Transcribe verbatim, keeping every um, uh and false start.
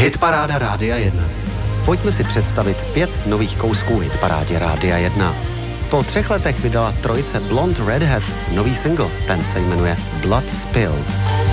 Hitparáda Rádia jedna. Pojďme si představit pět nových kousků hitparádě Rádia jedna. Po třech letech vydala trojice Blonde Redhead nový single, ten se jmenuje Blood Spilled.